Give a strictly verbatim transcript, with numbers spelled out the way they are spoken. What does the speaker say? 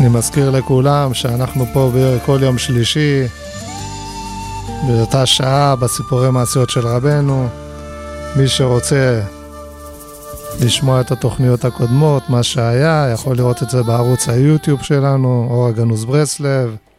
אני מזכיר לכולם שאנחנו פה בכל יום שלישי, באותה שעה, בסיפורי מעשיות של רבנו. מי שרוצה לשמוע את התוכניות הקודמות, מה שהיה, יכול לראות את זה בערוץ היוטיוב שלנו, אור הגנוז ברסלב.